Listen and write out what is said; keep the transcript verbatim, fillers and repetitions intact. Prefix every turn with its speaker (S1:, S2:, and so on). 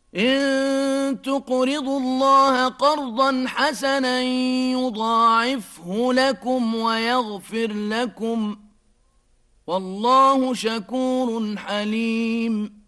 S1: إن تقرضوا الله قرضا حسنا يضاعفه لكم ويغفر لكم، والله شكور حليم.